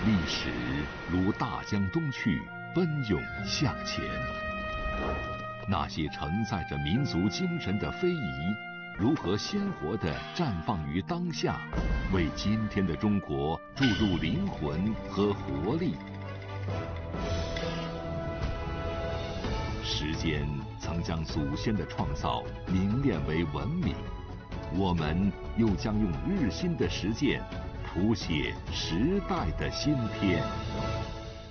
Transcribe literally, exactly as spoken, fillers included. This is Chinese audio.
历史如大江东去，奔涌向前。那些承载着民族精神的非遗，如何鲜活地绽放于当下，为今天的中国注入灵魂和活力？时间曾将祖先的创造凝练为文明，我们又将用日新的实践谱写时代的新篇。